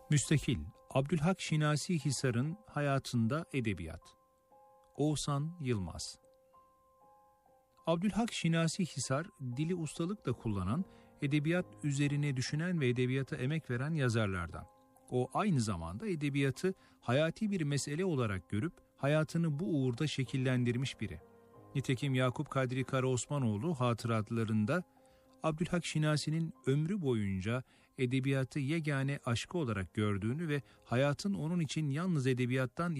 Müstakil, Abdülhak Şinasi Hisar'ın hayatında edebiyat. Oğuzhan Yılmaz. Abdülhak Şinasi Hisar, dili ustalıkla kullanan, edebiyat üzerine düşünen ve edebiyata emek veren yazarlardan. O aynı zamanda edebiyatı hayati bir mesele olarak görüp hayatını bu uğurda şekillendirmiş biri. Nitekim Yakup Kadri Karaosmanoğlu hatıratlarında Abdülhak Şinasi'nin ömrü boyunca edebiyatı yegane aşkı olarak gördüğünü ve hayatın onun için yalnız edebiyattan